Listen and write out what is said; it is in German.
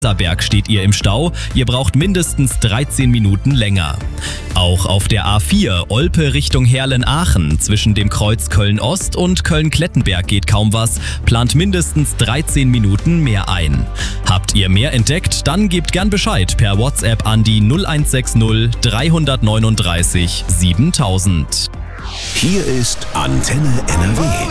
Berg steht ihr im Stau. Ihr braucht mindestens 13 Minuten länger. Auch auf der A4 Olpe Richtung Heerlen-Aachen zwischen dem Kreuz Köln-Ost und Köln-Klettenberg geht kaum was, plant mindestens 13 Minuten mehr ein. Habt ihr mehr entdeckt? Dann gebt gern Bescheid per WhatsApp an die 0160 339 7000. Hier ist Antenne NRW.